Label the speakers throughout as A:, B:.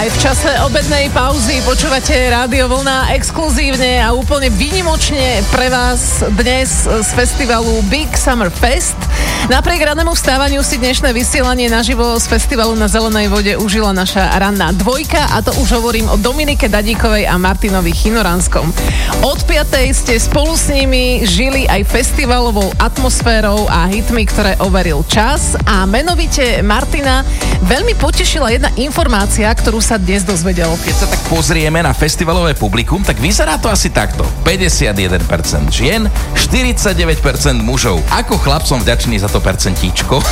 A: Aj v čase obednej pauzy počúvate Rádio Vlna exkluzívne a úplne výnimočne pre vás dnes z festivalu Big Summer Fest. Napriek rannému vstávaniu si dnešné vysielanie naživo z festivalu na Zelenej vode užila naša ranná dvojka, a to už hovorím o Dominike Dadíkovej a Martinovi Chinoranskom. Od 5:00 ste spolu s nimi žili aj festivalovou atmosférou a hitmi, ktoré overil čas, a menovite Martina veľmi potešila jedna informácia, ktorú sa dnes dozvedel.
B: Keď sa tak pozrieme na festivalové publikum, tak vyzerá to asi takto. 51% žien, 49% mužov. Ako chlapcom vďačný za to percentíčko.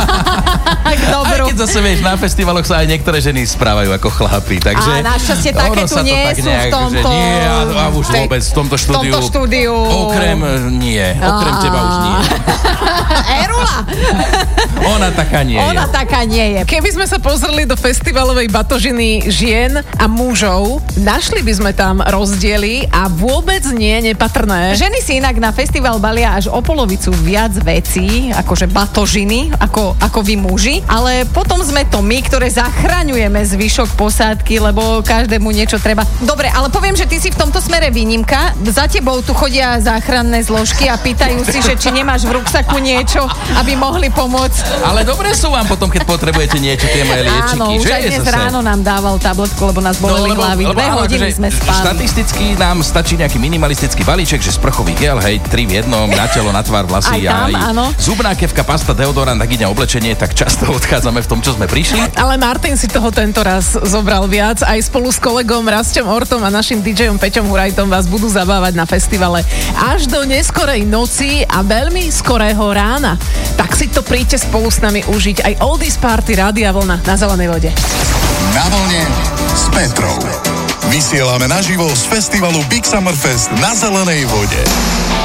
B: Aj keď zase vieš, na festivaloch sa aj niektoré ženy správajú ako chlapi. Takže
A: a našťastie také tu nie sú v tomto...
B: Nie, a už vôbec v tomto štúdiu. Okrem teba už nie.
A: Erula!
B: Ona taká nie je.
A: Keby sme sa pozreli do festivalovej batožiny žien a mužov, našli by sme tam rozdiely a vôbec nepatrné.
C: Ženy si inak na festival balia až o polovicu viac vecí, akože batožiny, ako vy muži, ale potom sme to my, ktoré zachraňujeme zvyšok posádky, lebo každému niečo treba. Dobre, ale poviem, že ty si v tomto smere výnimka. Za tebou tu chodia záchranné zložky a pýtajú si, že či nemáš v ruksaku niečo, aby mohli pomôcť.
B: Ale dobre sú vám potom, keď potrebujete niečo, tie moje liečiky.
C: Áno, už aj dnes ráno nám dával tabletku, lebo nás boleli hlavy. 2 hodiny sme spali.
B: Štatisticky nám stačí nejaký minimalistický balíček, že sprchový gel, 3 v jednom, na telo, na tvár, vlasy, aj zubná kevka, pasta, deodorant, tak ide oblečenie, tak často odchádzame v tom, čo sme prišli.
A: Ale Martin si toho tento raz zobral viac. Aj spolu s kolegom Rastom Ortom a našim DJom Peťom Hurajtom vás budú zabávať na festivale až do neskorej noci a veľmi skorého rána. Tak si to príďte spolu s nami užiť. Aj Oldies Party Rádia Vlna na Zelenej vode.
D: Na vlne s Petrou. Vysielame naživo z festivalu Big Summer Fest na Zelenej vode.